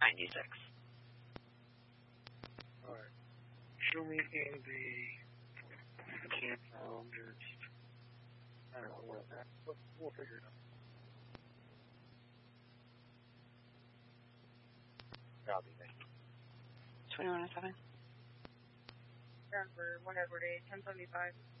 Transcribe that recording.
96. Alright. Show me in the campground. I don't know where that is, but we'll figure it out. Copy, thank you. 2107. Denver, whatever it is, 1075.